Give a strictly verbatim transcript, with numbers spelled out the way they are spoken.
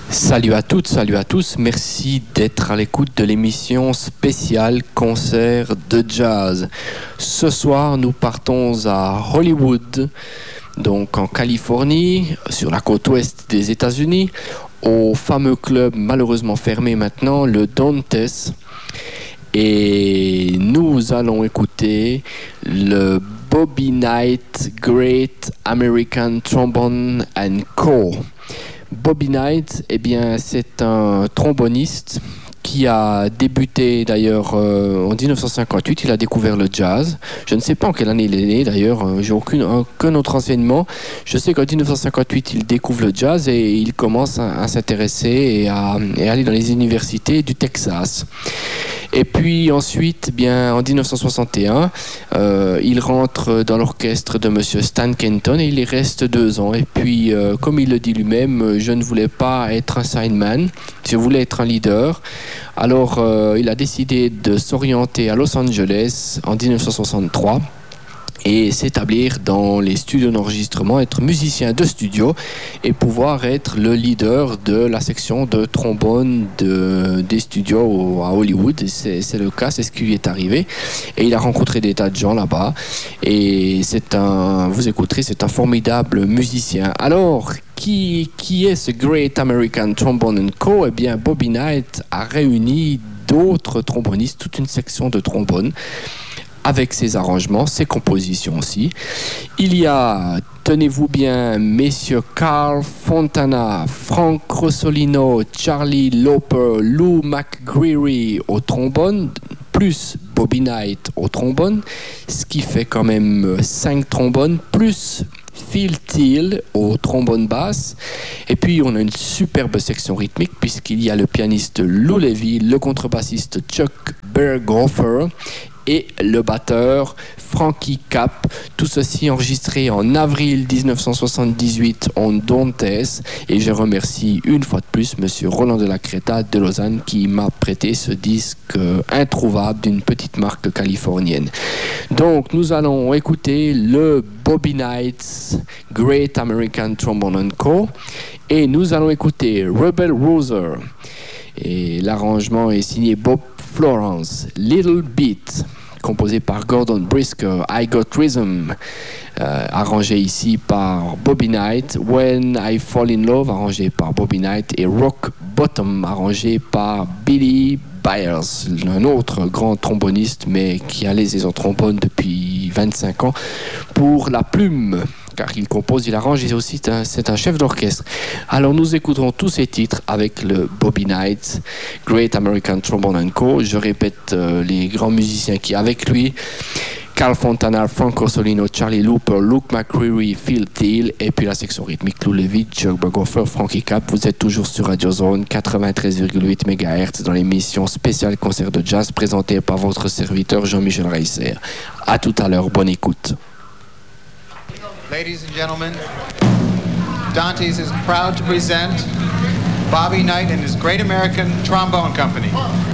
Salut à toutes, salut à tous. Merci d'être à l'écoute de l'émission spéciale concert de jazz. Ce soir, nous partons à Hollywood, donc en Californie, sur la côte ouest des États-Unis, au fameux club malheureusement fermé maintenant, le Dantes. Et nous allons écouter le Bobby Knight Great American Trombone and Co. Bobby Knight, eh bien, c'est un tromboniste qui a débuté d'ailleurs euh, en dix-neuf cent cinquante-huit. Il a découvert le jazz. Je ne sais pas en quelle année il est né d'ailleurs. Euh, j'ai aucune, aucun autre renseignement. Je sais qu'en dix-neuf cent cinquante-huit, il découvre le jazz et il commence à, à s'intéresser et à, et à aller dans les universités du Texas. Et puis ensuite, bien, en dix-neuf cent soixante et un, euh, il rentre dans l'orchestre de Monsieur Stan Kenton et il y reste deux ans. Et puis, euh, comme il le dit lui-même, je ne voulais pas être un sideman, je voulais être un leader. Alors, euh, il a décidé de s'orienter à Los Angeles en dix-neuf cent soixante-trois. Et s'établir dans les studios d'enregistrement, être musicien de studio et pouvoir être le leader de la section de trombone de, des studios à Hollywood. C'est, c'est le cas, c'est ce qui lui est arrivé. Et il a rencontré des tas de gens là-bas. Et c'est un, vous écouterez, c'est un formidable musicien. Alors, qui, qui est ce Great American Trombone and Co? Eh bien, Bobby Knight a réuni d'autres trombonistes, toute une section de trombone, avec ses arrangements, ses compositions aussi. Il y a, tenez-vous bien, messieurs Carl Fontana, Frank Rosolino, Charlie Lauper, Lou McGreary au trombone, plus Bobby Knight au trombone, ce qui fait quand même cinq trombones, plus Phil Teal au trombone basse. Et puis on a une superbe section rythmique puisqu'il y a le pianiste Lou Levy, le contrebassiste Chuck Berghofer et le batteur Frankie Capp. Tout ceci enregistré en avril dix-neuf cent soixante-dix-huit en Dantes. Et je remercie une fois de plus Monsieur Roland de la Creta de Lausanne qui m'a prêté ce disque introuvable d'une petite marque californienne. Donc nous allons écouter le Bobby Knight's Great American Trombone and Co. Et nous allons écouter Rebel Rouser. Et l'arrangement est signé Bob Florence, Little Beat, composé par Gordon Brisker, I Got Rhythm, euh, arrangé ici par Bobby Knight, When I Fall in Love, arrangé par Bobby Knight, et Rock Bottom, arrangé par Billy Byers, un autre grand tromboniste, mais qui a les trombone depuis vingt-cinq ans, pour la plume. Car il compose, il arrange, et aussi c'est un, c'est un chef d'orchestre. Alors nous écouterons tous ces titres avec le Bobby Knight, Great American Trombone and Co. Je répète euh, les grands musiciens qui avec lui: Carl Fontana, Frank Rosolino, Charlie Lauper, Luke McCreary, Phil Teal, et puis la section rythmique Lou Levy, Chuck Berghofer, Frankie Capp. Vous êtes toujours sur Radio Zone quatre-vingt-treize virgule huit mégahertz dans l'émission spéciale concert de jazz présentée par votre serviteur Jean-Michel Reisser. À tout à l'heure, bonne écoute. Ladies and gentlemen, Dantes is proud to present Bobby Knight and his Great American Trombone Company.